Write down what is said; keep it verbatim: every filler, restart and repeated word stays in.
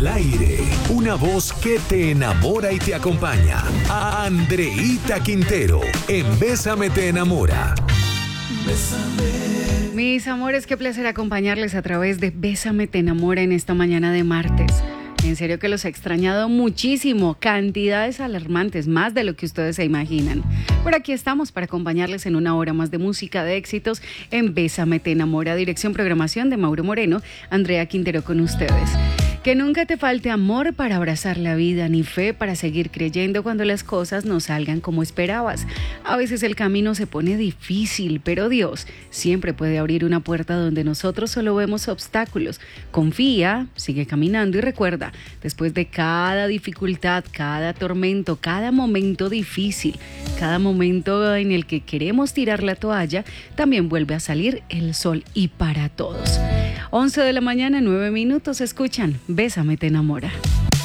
Al aire, una voz que te enamora y te acompaña. Andreíta Quintero, en Bésame te enamora. Bésame. Mis amores, qué placer acompañarles a través de Bésame te enamora en esta mañana de martes. En serio que los he extrañado muchísimo, cantidades alarmantes, más de lo que ustedes se imaginan. Por aquí estamos para acompañarles en una hora más de música de éxitos en Bésame te enamora, dirección programación de Mauro Moreno, Andrea Quintero con ustedes. Que nunca te falte amor para abrazar la vida, ni fe para seguir creyendo cuando las cosas no salgan como esperabas. A veces el camino se pone difícil, pero Dios siempre puede abrir una puerta donde nosotros solo vemos obstáculos. Confía, sigue caminando y recuerda, después de cada dificultad, cada tormento, cada momento difícil, cada momento en el que queremos tirar la toalla, también vuelve a salir el sol y para todos. once de la mañana, nueve minutos, escuchan Bésame te enamora.